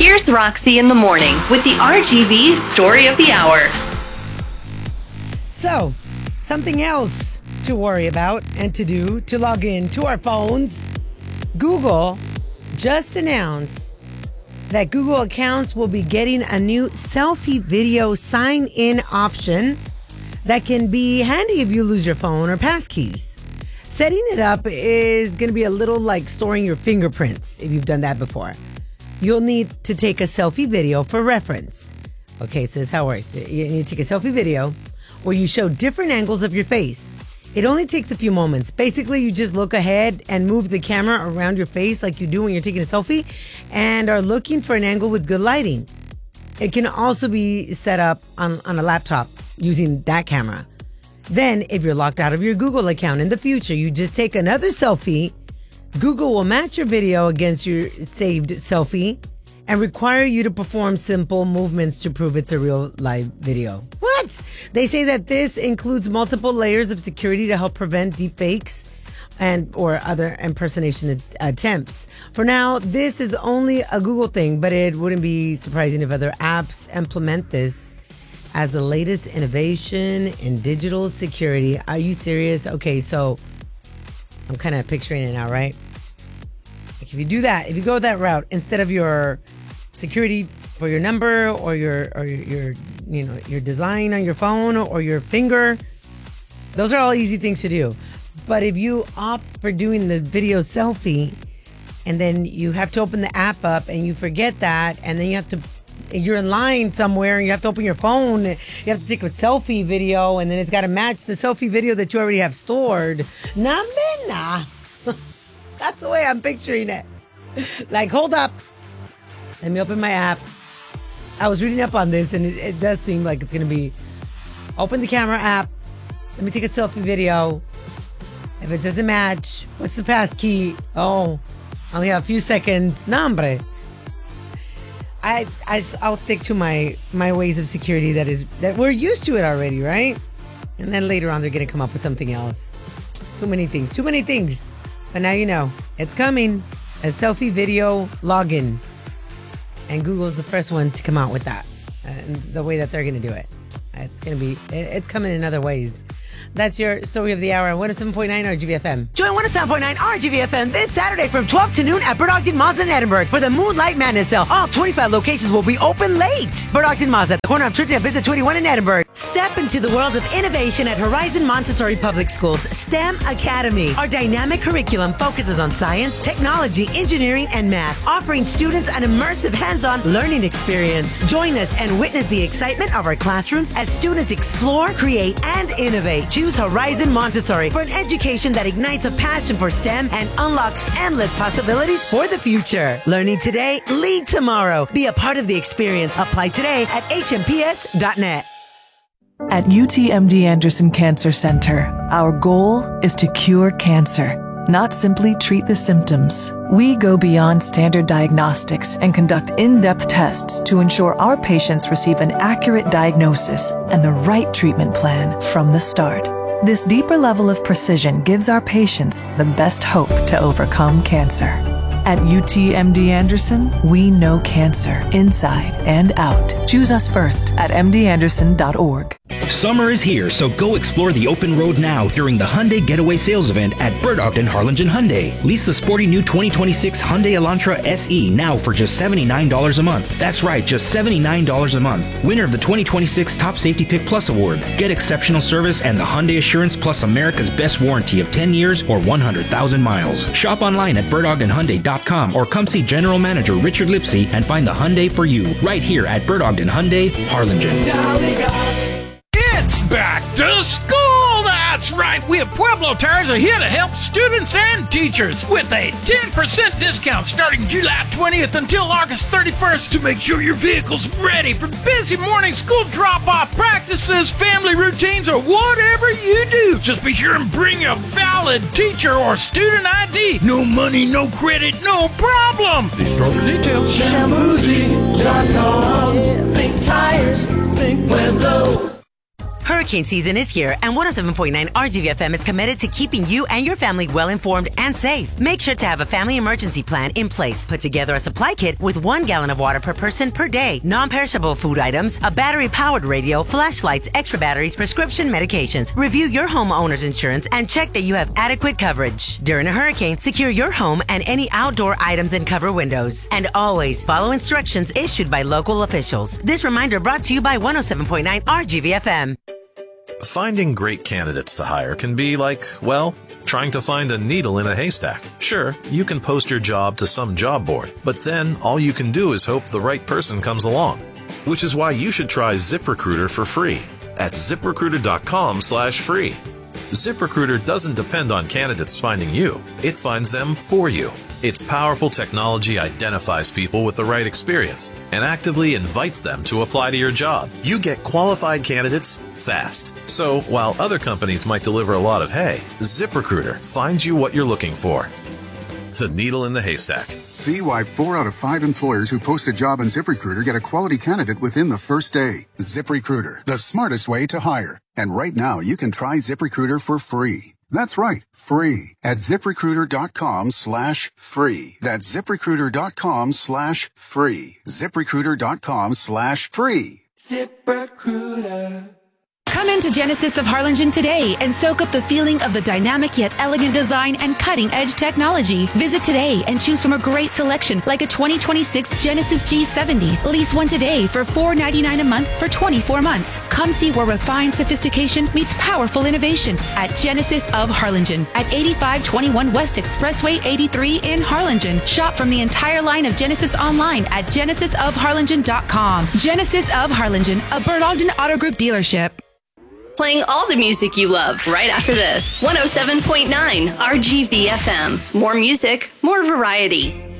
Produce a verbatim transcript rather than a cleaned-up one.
Here's Roxy in the morning with the R G V Story of the Hour. So, something else to worry about and to do to log in to our phones. Google just announced that Google accounts will be getting a new selfie video sign-in option that can be handy if you lose your phone or passkeys. Setting it up is going to be a little like storing your fingerprints if you've done that before. You'll need to take a selfie video for reference. Okay, so this is how it works. You need to take a selfie video where you show different angles of your face. It only takes a few moments. Basically, you just look ahead and move the camera around your face like you do when you're taking a selfie and are looking for an angle with good lighting. It can also be set up on, on a laptop using that camera. Then, if you're locked out of your Google account in the future, you just take another selfie. Google will match your video against your saved selfie and require you to perform simple movements to prove it's a real live video. What? They say that this includes multiple layers of security to help prevent deepfakes and or other impersonation attempts. For now, this is only a Google thing, but it wouldn't be surprising if other apps implement this as the latest innovation in digital security. Are you serious? Okay, so I'm kind of picturing it now, right? Like if you do that, if you go that route, instead of your security for your number or your or your you know your design on your phone or your finger, those are all easy things to do. But if you opt for doing the video selfie and then you have to open the app up and you forget that, and then you have to you're in line somewhere and you have to open your phone, you have to take a selfie video, and then it's got to match the selfie video that you already have stored. Nah, man, nah. That's the way I'm picturing it. Like, hold up. Let me open my app. I was reading up on this, and it, it does seem like it's going to be, open the camera app. Let me take a selfie video. If it doesn't match, what's the pass key? Oh, I only have a few seconds. Nah, hombre. I, I, I'll stick to my, my ways of security that is that we're used to it already, right? And then later on, they're going to come up with something else. Too many things. Too many things. But now you know. It's coming. A selfie video login. And Google's the first one to come out with that. And the way that they're going to do it. It's going to be, it's coming in other ways. That's your story of the hour on one oh seven point nine R G V F M. Join one oh seven point nine R G V F M this Saturday from twelve to noon at Bert Ogden Mazda in Edinburgh for the Moonlight Madness Sale. All twenty-five locations will be open late. Bert Ogden Mazda at the corner of Church and Visit twenty-one in Edinburgh. Step into the world of innovation at Horizon Montessori Public Schools STEM Academy. Our dynamic curriculum focuses on science, technology, engineering, and math, offering students an immersive hands-on learning experience. Join us and witness the excitement of our classrooms as students explore, create, and innovate. Choose Horizon Montessori for an education that ignites a passion for STEM and unlocks endless possibilities for the future. Learning today, lead tomorrow. Be a part of the experience. Apply today at H M P S dot net. At U T M D Anderson Cancer Center, our goal is to cure cancer, not simply treat the symptoms. We go beyond standard diagnostics and conduct in-depth tests to ensure our patients receive an accurate diagnosis and the right treatment plan from the start. This deeper level of precision gives our patients the best hope to overcome cancer. At U T M D Anderson, we know cancer inside and out. Choose us first at m d anderson dot org. Summer is here, so go explore the open road now during the Hyundai Getaway Sales Event at Bert Ogden Harlingen Hyundai. Lease the sporty new twenty twenty-six Hyundai Elantra S E now for just seventy-nine dollars a month. That's right, just seventy-nine dollars a month. Winner of the twenty twenty-six Top Safety Pick Plus Award. Get exceptional service and the Hyundai Assurance Plus America's best warranty of ten years or one hundred thousand miles. Shop online at bert ogden hyundai dot com or come see General Manager Richard Lipsy and find the Hyundai for you right here at Bert Ogden Hyundai, Harlingen. It's back to school! That's right! We at Pueblo Tires are here to help students and teachers with a ten percent discount starting July twentieth until August thirty-first to make sure your vehicle's ready for busy morning school drop-off practices, family routines, or whatever you do. Just be sure and bring a valid teacher or student I D. No money, no credit, no problem! See store for details. Shamuzi dot com. Think tires, think Pueblo. Hurricane season is here, and one oh seven point nine R G V F M is committed to keeping you and your family well informed and safe. Make sure to have a family emergency plan in place. Put together a supply kit with one gallon of water per person per day, non-perishable food items, a battery-powered radio, flashlights, extra batteries, prescription medications. Review your homeowner's insurance and check that you have adequate coverage. During a hurricane, secure your home and any outdoor items and cover windows. And always follow instructions issued by local officials. This reminder brought to you by one oh seven point nine R G V F M. Finding great candidates to hire can be like, well, trying to find a needle in a haystack. Sure, you can post your job to some job board, but then all you can do is hope the right person comes along. Which is why you should try ZipRecruiter for free at ZipRecruiter.com slash free. ZipRecruiter doesn't depend on candidates finding you. It finds them for you. Its powerful technology identifies people with the right experience and actively invites them to apply to your job. You get qualified candidates fast. So while other companies might deliver a lot of hay, ZipRecruiter finds you what you're looking for. The needle in the haystack. See why four out of five employers who post a job on ZipRecruiter get a quality candidate within the first day. ZipRecruiter, the smartest way to hire. And right now, you can try ZipRecruiter for free. That's right, free at ZipRecruiter.com slash free. That's ZipRecruiter.com slash free. ZipRecruiter.com slash free. ZipRecruiter. Come into Genesis of Harlingen today and soak up the feeling of the dynamic yet elegant design and cutting-edge technology. Visit today and choose from a great selection like a twenty twenty-six Genesis G seventy. Lease one today for four dollars and ninety-nine cents a month for twenty-four months. Come see where refined sophistication meets powerful innovation at Genesis of Harlingen at eighty-five twenty-one West Expressway eighty-three in Harlingen. Shop from the entire line of Genesis online at genesis of harlingen dot com. Genesis of Harlingen, a Bert Ogden Auto Group dealership. Playing all the music you love right after this. one oh seven point nine R G V F M. More music, more variety.